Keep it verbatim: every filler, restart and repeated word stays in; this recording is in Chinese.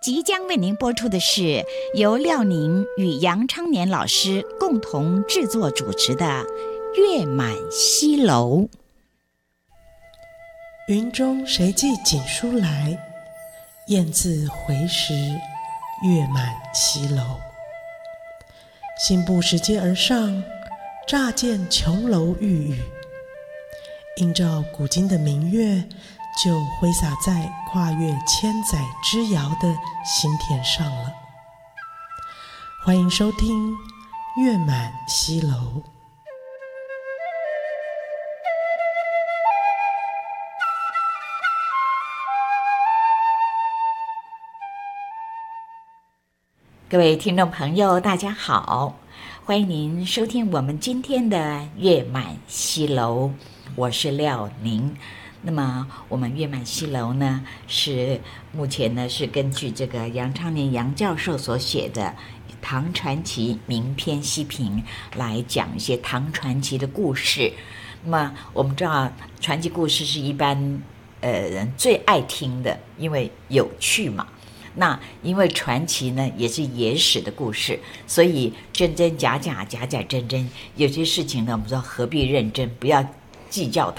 即将为您播出的是由廖宁与杨昌年老师共同制作主持的《月满西楼》。 云中谁寄锦书来？雁字回时，月满西楼。信步拾阶而上，乍见琼楼玉宇，映照古今的明月，就挥洒在跨越千载之遥的心田上了。欢迎收听《月满西楼》。 各位听众朋友大家好，欢迎您收听我们今天的月满西楼，我是廖宁。那么我们月满西楼呢，是目前呢是根据这个杨昌年杨教授所写的唐传奇名篇西评来讲一些唐传奇的故事。那么我们知道传奇故事是一般呃人最爱听的，因为有趣嘛。那因为传奇呢也是野史的故事，所以真真假假，假假真真，有些事情呢我们说何必认真，不要计较